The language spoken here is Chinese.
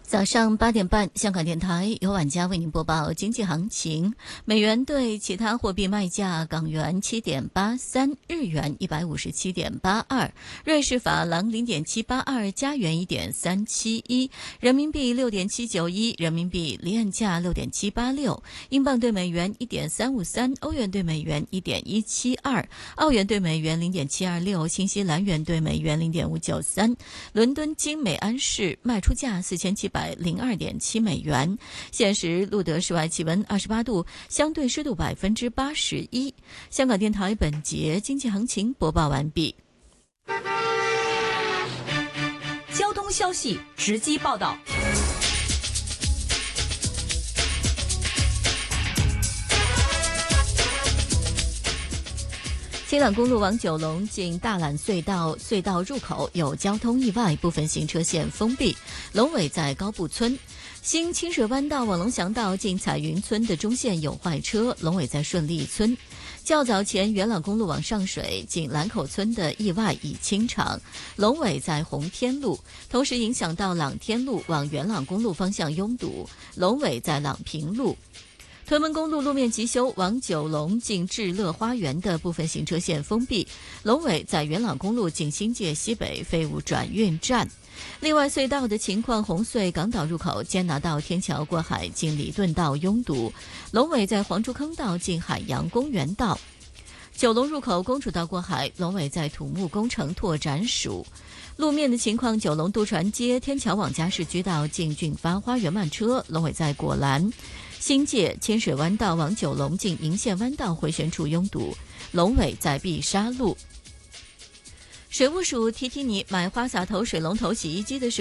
早上8点半，香港电台由晚家为您播报经济行情。美元对其他货币卖价：港元7.83，日元157.82，瑞士法郎0.782，加元1.371，人民币6.791，人民币离岸价6.786，英镑对美元1.353，欧元对美元1.172，澳元对美元0.726，新西兰元对美元0.593。伦敦金每安士卖出价4702.7美元。现时录得室外气温28度，相对湿度81%。香港电台本节经济行情播报完毕。 交通消息直击报道。 青朗公路往九龙进大榄隧道，隧道入口有交通意外，部分行车线封闭。龙尾在高步村。新清水湾道往龙翔道进彩云村的中线有坏车，龙尾在顺利村。较早前元朗公路往上水进兰口村的意外已清场，龙尾在红天路，同时影响到朗天路往元朗公路方向拥堵，龙尾在朗平路。屯门公路路面急修，往九龙进智乐花园的部分行车线封闭，龙尾在元朗公路进新界西北废物转运站。另外隧道的情况，红隧港岛入口坚拿道天桥过海进礼顿道拥堵，龙尾在黄竹坑道进海洋公园道。九龙入口公主道过海，龙尾在土木工程拓展署。路面的情况，九龙渡船街天桥往嘉市居道进俊发花园慢车，龙尾在果栏。新界千水湾道往九龙进银线湾道回旋处拥堵，龙尾在碧沙路。水务署提提你，买花洒头、水龙头、洗衣机的时候